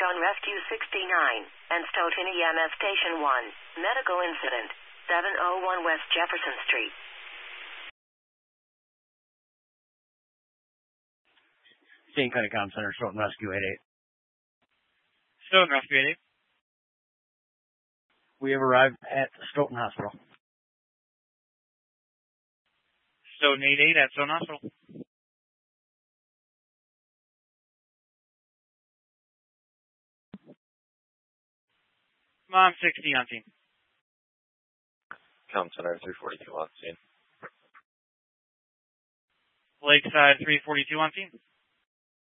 on Rescue 69 and Stoughton EMS Station 1. Medical incident. 701 West Jefferson Street. Dane County Comm Center, Stoughton Rescue 88. Stoughton Rescue 88. We have arrived at Stoughton Hospital. Stoughton 88 at Stoughton Hospital. Mom 60 on scene. Comm Center 342 on scene. Lakeside 342 on scene.